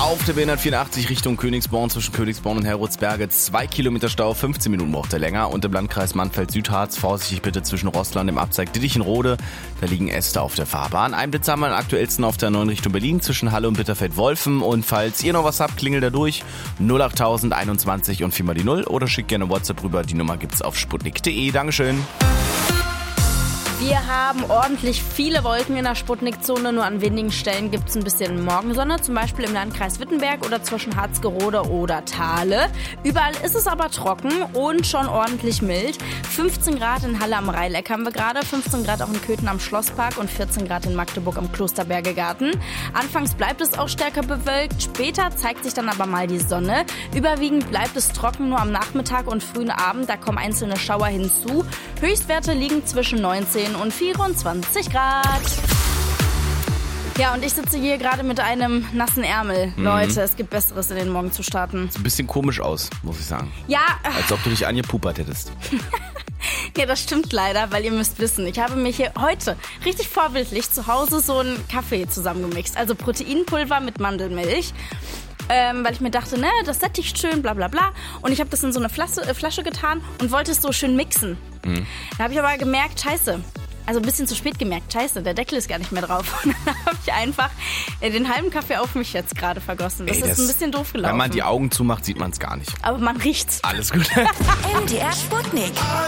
auf der B184 Richtung Königsborn zwischen Königsborn und Heroldsberge. 2 Kilometer Stau, 15 Minuten braucht er länger. Und im Landkreis Mannfeld-Südharz vorsichtig bitte zwischen Rosslau und dem Abzweig Dittichenrode. Da liegen Äste auf der Fahrbahn. Einen Blitz haben wir aktuellsten auf der 9 Richtung Berlin zwischen Halle und Bitterfeld-Wolfen. Und falls ihr noch was habt, klingelt da durch. 08000 21 und 4 mal die 0 oder schickt gerne WhatsApp rüber. Die Nummer gibt's auf sputnik.de. Dankeschön. Wir haben ordentlich viele Wolken in der Sputnik-Zone. Nur an wenigen Stellen gibt es ein bisschen Morgensonne, zum Beispiel im Landkreis Wittenberg oder zwischen Harzgerode oder Thale. Überall ist es aber trocken und schon ordentlich mild. 15 Grad in Halle am Rheileck haben wir gerade, 15 Grad auch in Köthen am Schlosspark und 14 Grad in Magdeburg am Klosterbergegarten. Anfangs bleibt es auch stärker bewölkt, später zeigt sich dann aber mal die Sonne. Überwiegend bleibt es trocken, nur am Nachmittag und frühen Abend, da kommen einzelne Schauer hinzu. Höchstwerte liegen zwischen 19 und 24 Grad. Ja, und ich sitze hier gerade mit einem nassen Ärmel. Leute, es gibt Besseres, in den Morgen zu starten. Sieht ein bisschen komisch aus, muss ich sagen. Ja. Als ob du dich angepupert hättest. Ja, das stimmt leider, weil ihr müsst wissen, ich habe mir hier heute richtig vorbildlich zu Hause so einen Kaffee zusammengemixt. Also Proteinpulver mit Mandelmilch. Weil ich mir dachte, ne, das sättigt schön, bla bla bla. Und ich habe das in so eine Flasche getan und wollte es so schön mixen. Da habe ich aber gemerkt, scheiße, also ein bisschen zu spät gemerkt, scheiße, der Deckel ist gar nicht mehr drauf. Und dann habe ich einfach den halben Kaffee auf mich jetzt gerade vergossen. Das ist ein bisschen doof gelaufen. Wenn man die Augen zumacht, sieht man es gar nicht. Aber man riecht's. Alles gut. MDR Sputnik.